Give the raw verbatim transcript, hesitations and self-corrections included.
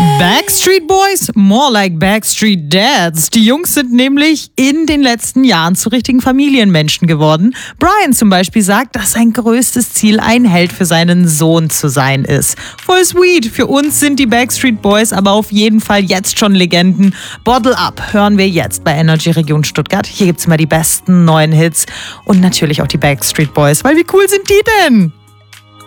Backstreet Boys? More like Backstreet Dads. Die Jungs sind nämlich in den letzten Jahren zu richtigen Familienmenschen geworden. Brian zum Beispiel sagt, dass sein größtes Ziel, ein Held für seinen Sohn zu sein ist. Voll sweet. Für uns sind die Backstreet Boys aber auf jeden Fall jetzt schon Legenden. Bottle Up hören wir jetzt bei Energy Region Stuttgart. Hier gibt's immer die besten neuen Hits und natürlich auch die Backstreet Boys. Weil wie cool sind die denn?